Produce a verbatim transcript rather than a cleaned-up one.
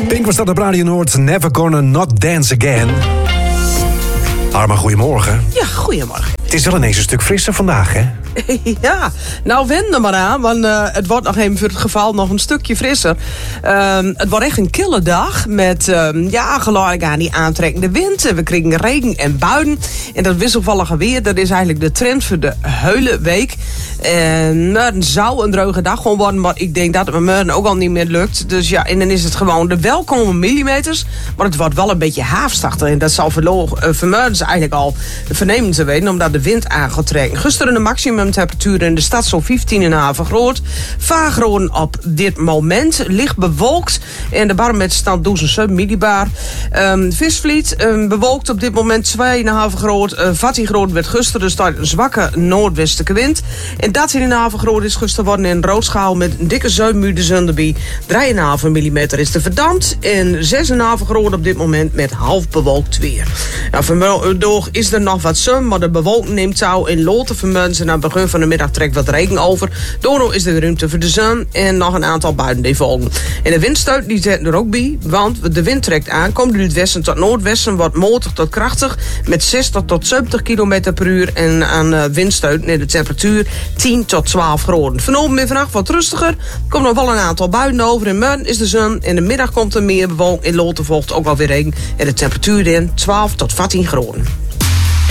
Pink was dat op Radio Noord. Never Gonna Not Dance Again. Harma, goedemorgen. Ja, goedemorgen. Het is wel ineens een stuk frisser vandaag, hè? Ja, nou wend er maar aan, want uh, het wordt nog even voor het geval nog een stukje frisser. Uh, het wordt echt een kille dag met, uh, ja, gelijk aan die aantrekkende wind. We kregen regen en buien. En dat wisselvallige weer, dat is eigenlijk de trend voor de hele week. En uh, het zou een droge dag gewoon worden, maar ik denk dat het met me ook al niet meer lukt. Dus ja, en dan is het gewoon de welkome millimeters. Maar het wordt wel een beetje haafstachtig. En dat zal voor vermeurders eigenlijk al vernemen te weten, omdat de wind aan gaat trekken. Gisteren de maximumtemperatuur in de stad zo'n vijftien komma vijf groot. Vaagron op dit moment. Licht bewolkt. En de barometer staat duizend millibar. Um, Visvliet um, bewolkt op dit moment twee komma vijf groot. Uh, veertien groot werd gisteren. Dus een zwakke noordwestelijke wind. En dertien komma vijf groot is gisteren worden in roodschaal met een dikke zeemuur zonderbie. drie komma vijf millimeter is te verdampt. En zes komma vijf groot op dit moment met half bewolkt weer. Nou, vanmiddag is er nog wat zon, maar de bewolking neemt touw in Loten vermunten. En aan het begin van de middag trekt wat regen over. Daardoor is er weer ruimte voor de zon en nog een aantal buien die volgen. En de windstoot die zit er ook bij, want de wind trekt aan, komt uit het westen tot noordwesten, wordt matig tot krachtig met zestig tot zeventig kilometer per uur en aan uh, windstoot en de temperatuur tien tot twaalf graden. Vanavond en vannacht wat rustiger, komt nog wel een aantal buien over. In Murn is de zon, in de middag komt er meer bewolking, in Loten volgt ook wel weer regen en de temperatuur in twaalf tot veertien graden.